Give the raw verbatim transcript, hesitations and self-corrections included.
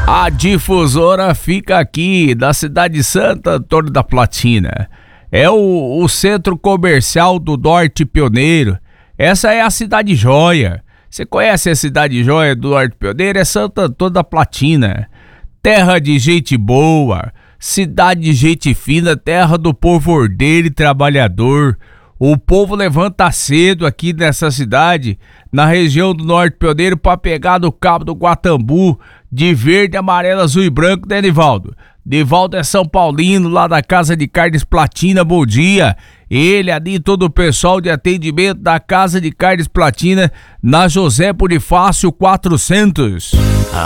A difusora fica aqui, da cidade de Santo Antônio da Platina. É o, o centro comercial do Norte Pioneiro. Essa é a Cidade Jóia. Você conhece a Cidade Jóia do Norte Pioneiro? É Santo Antônio da Platina. Terra de gente boa, cidade de gente fina, terra do povo ordeiro e trabalhador. O povo levanta cedo aqui nessa cidade, na região do Norte Pioneiro, para pegar no Cabo do Guatambu, de verde, amarelo, azul e branco, né, Nivaldo? Nivaldo é São Paulino, lá da Casa de Carnes Platina, bom dia. Ele ali e todo o pessoal de atendimento da Casa de Carnes Platina, na José Bonifácio quatrocentos.